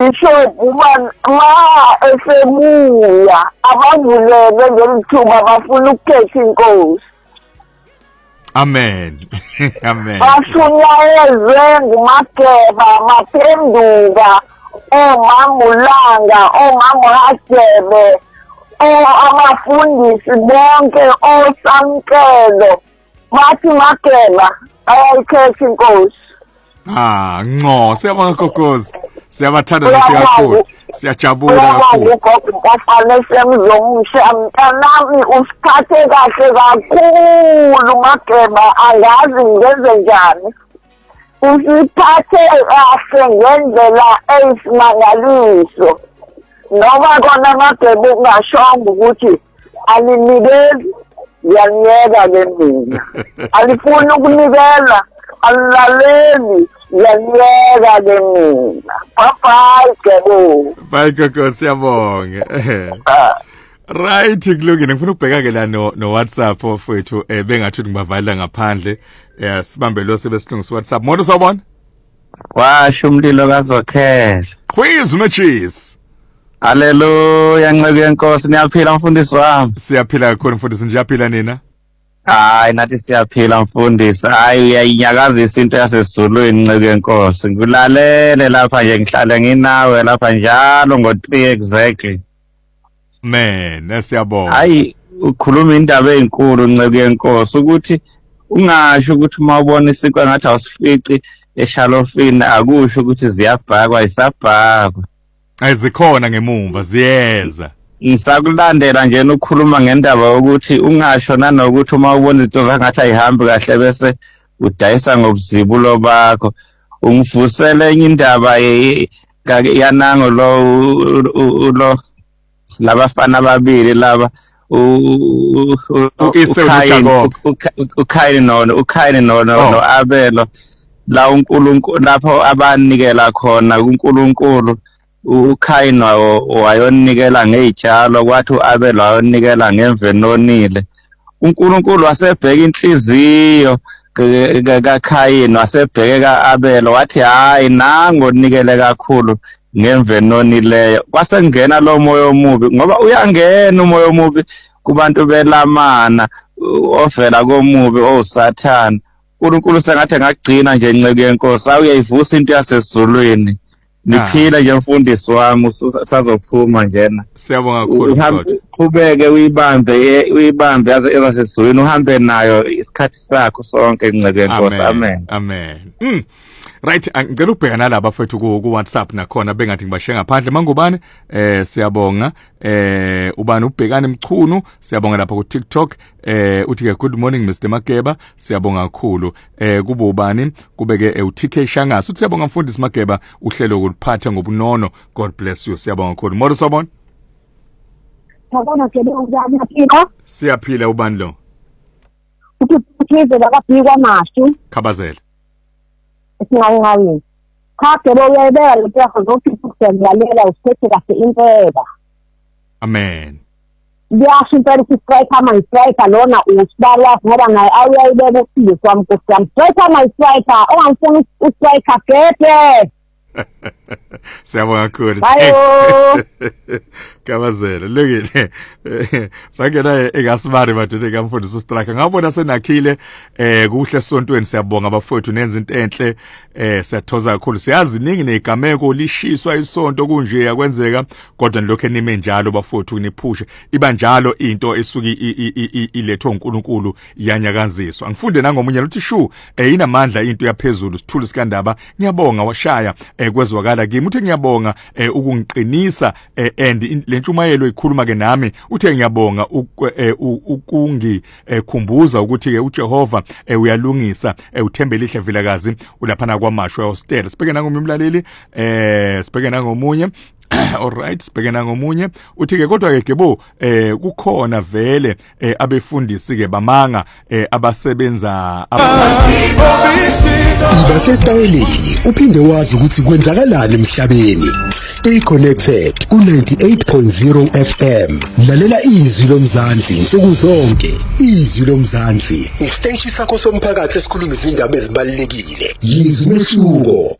Bishop uma esebuya abavulele ngelithuba bafuna ukukhetha inkosi. Amen. Amen. Basunyayezwe nguMageba baphenduka oMamulanga oMamuhagebe abafundisi bonke osamkelo bathi Mageba ayikhetha inkosi. Ngo siyabonga Kokozi. Siyabathanda kakhulu. Siyajabula kakhulu. Kufanele semzomusha mntanami usiphathe kahle kakhulu Mageba angazi ngenze njani. Usiphathe kahle ngendlela eyisimangaliso. Noma kona Mageba ungashonga ukuthi alinikeli yanyeka ke mina. Alifuni ukunikela alaleli yanyeka ke mina. Bye Gebo. Bye Kokozi siyabonga. Right kulungile ngifuna ukubheka ke la no WhatsApp ofethu bengathi ngibavala ngaphandle sibambe lo sebesilungisa WhatsApp moto sawubona washo umlilo kazokhela quiz matches haleluya nceke yenkosi niyaphila mfundisi wami siyaphila kakhulu mfundisi ngiyaphila nina hayi nathi siyaphila mfundisi hayi uyayinyakazisa into yasesizulwini nceke yenkosi ngilalele lapha nje ngihlale nginawe lapha njalo ngo3 exactly man siyabonga hayi ukhuluma indaba ezinkulu nceke yenkosi ukuthi ungasho ukuthi mawubona isikwe ngathi awusifici eshalofini akusho ukuthi ziyabhakwa isabhakwa ayizikhona ngemumva ziyeza ngisakulandela nje ukukhuluma ngendaba ukuthi ungasho nanokuthi uma ubona izinto zangathi ayihambi kahle bese udayisa ngobuzibulo bakho ungivusele enye indaba yanango lo labafana ababili laba uKhayini no Abelo la uNkulunkulu lapho abanikela khona kuNkulunkulu uKhayini wayonikela ngezitshalo kwathi uAbelo wayonikela ngemvenonile uNkulunkulu wasebheka inhliziyo kaKhayini wasebheka kaAbelo wathi hayi nango nikele kakhulu ngemvenonileyo kwasengena lo moya omubi ngoba uyangena umoya omubi kubantu belamana ovela komubi osathana uNkulunkulu sengathi ngagcina nje nceke yenkosi uyayivusa into yasezulwini niphila nje mfundisi wami sazophuma njena siyabonga kakhulu qhubeke uyibambe yaze ezasezulwini uhambe nayo isikhathi sakho sonke nceke yenkosi amen amen right ngicela ukubheka nalabo bafethu ku WhatsApp nakhona bengathi ngibashiya ngaphandle mangubane siyabonga ubani ubhekane Mchunu siyabonga lapha ku TikTok uthi ke good morning Mr Mageba siyabonga kakhulu kube ubani kubeke uTK Shangazi uthi siyabonga mfundisi Mageba uhlelo kuliphatha ngobunono God bless you siyabonga kakhulu moto sabona sabona ke ngiyabona phila siyaphila ubani lo uthi labafika mashu Khabazela Singayi khaphe boyebela lapho zokuthi siyalela usithethe kahle impela amen ngiyasho impela ukuthi striker my striker lona usibala ngoba naye awuyayibeka uphile kwami kusami striker my striker ongangifuni ustriker gete siyabonga kakhulu Khabazela lokile sangena egasibari badede kamfundisi uStrike ngabona senakhile kuhle esontweni siyabonga abafowethu nenza into enhle siyathoza kakhulu siyazi ningi nezigameko lishiswa isonto kunje yakwenzeka kodwa lokho enime njalo bafowethu niphushe iba njalo into esuki ilethwa uNkulunkulu iyanyakaziswa ngifunde nangomunye uthi shu inamandla into yaphezulu sithule sikandaba ngiyabonga washaya kwezwakala kimi uthi ngiyabonga ukungiqinisa and lentshumayelo ikhuluma ke nami uthe ngiyabonga ukungikhumbuza ukuthi ke uJehova uyalungisa uthembele ihle vilakazi ulaphana kwamasho hostel sibheke nangomunye umlaleli sibheke nangomunye alright sibheke nangomunye uthi ke kodwa ke Gebo kukhona vele abefundisi ke bamanga abasebenza basestayeleni uphinde wazi ukuthi kwenzakalani emhlabeni stay connected ku98.0 FM lalela izwi lomzansi insuku zonke izwi lomzansi isiteshi sakho somphakathi esikhuluma izindaba ezibalekile yizwi mehluko